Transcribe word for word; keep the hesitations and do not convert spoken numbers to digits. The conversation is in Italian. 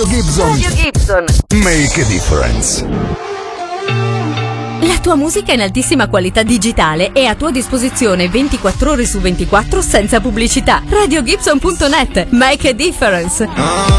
Gibson. Radio Gibson. Make a difference. La tua musica in altissima qualità digitale è a tua disposizione ventiquattro ore su ventiquattro senza pubblicità. radio gibson punto net. Make a difference.